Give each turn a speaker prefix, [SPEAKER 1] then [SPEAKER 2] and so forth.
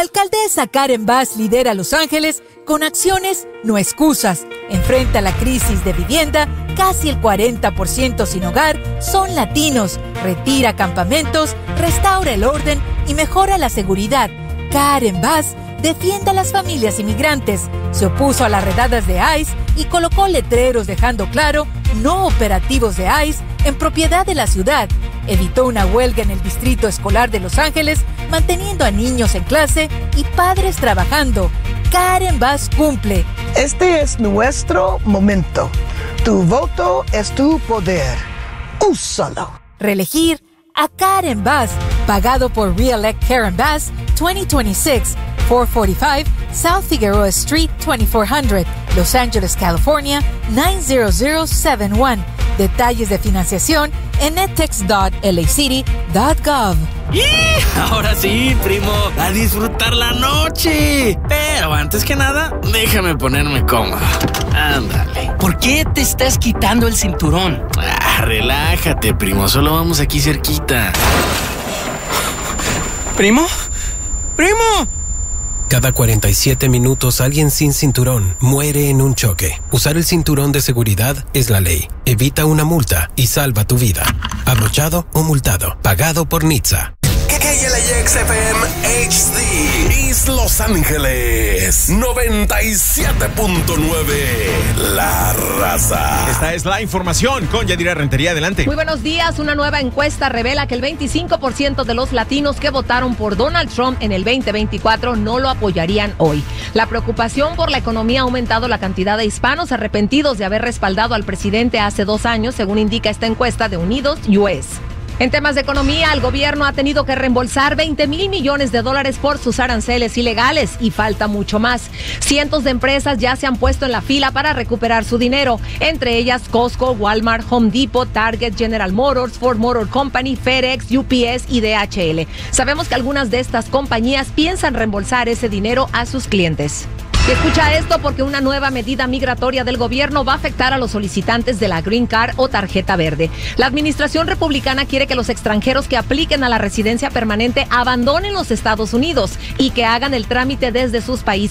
[SPEAKER 1] alcaldesa Karen Bass lidera Los Ángeles con acciones, no excusas. Enfrenta la crisis de vivienda, casi el 40% sin hogar son latinos. Retira campamentos, restaura el orden y mejora la seguridad. Karen Bass defiende a las familias inmigrantes. Se opuso a las redadas de ICE y colocó letreros dejando claro no operativos de ICE en propiedad de la ciudad. Evitó una huelga en el distrito escolar de Los Ángeles, manteniendo a niños en clase y padres trabajando. Karen Bass cumple.
[SPEAKER 2] Este es nuestro momento. Tu voto es tu poder. Úsalo.
[SPEAKER 1] Reelegir a Karen Bass, pagado por Re-elect Karen Bass 2026, 445 South Figueroa Street, 2400, Los Ángeles, California, 90071. Detalles de financiación en edtex.lacity.gov.
[SPEAKER 3] ¡Y! Ahora sí, primo, a disfrutar la noche. Pero antes que nada, déjame ponerme cómodo. Ándale.
[SPEAKER 4] ¿Por qué te estás quitando el cinturón?
[SPEAKER 3] Relájate, primo, solo vamos aquí cerquita.
[SPEAKER 4] ¿Primo? ¡Primo!
[SPEAKER 5] Cada 47 minutos alguien sin cinturón muere en un choque. Usar el cinturón de seguridad es la ley. Evita una multa y salva tu vida. Abrochado o multado. Pagado por NHTSA.
[SPEAKER 6] KLIX-FM HD East Los Ángeles 97.9 La Raza.
[SPEAKER 7] Esta es la información con Yadira Rentería. Adelante.
[SPEAKER 8] Muy buenos días. Una nueva encuesta revela que el 25% de los latinos que votaron por Donald Trump en el 2024 no lo apoyarían hoy. La preocupación por la economía ha aumentado la cantidad de hispanos arrepentidos de haber respaldado al presidente hace 2 años, según indica esta encuesta de Unidos US. En temas de economía, el gobierno ha tenido que reembolsar $20,000 millones por sus aranceles ilegales y falta mucho más. Cientos de empresas ya se han puesto en la fila para recuperar su dinero, entre ellas Costco, Walmart, Home Depot, Target, General Motors, Ford Motor Company, FedEx, UPS y DHL. Sabemos que algunas de estas compañías piensan reembolsar ese dinero a sus clientes. Y escucha esto porque una nueva medida migratoria del gobierno va a afectar a los solicitantes de la Green Card o tarjeta verde. La administración republicana quiere que los extranjeros que apliquen a la residencia permanente abandonen los Estados Unidos y que hagan el trámite desde sus países